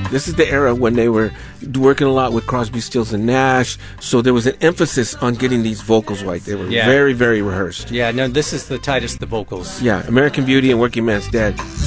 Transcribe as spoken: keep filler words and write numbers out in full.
This is the era when they were working a lot with Crosby, Stills, and Nash. So there was an emphasis on getting these vocals right. They were Yeah. very, very rehearsed. Yeah, no, this is the tightest the vocals. Yeah, American Beauty and Working Man's Dead.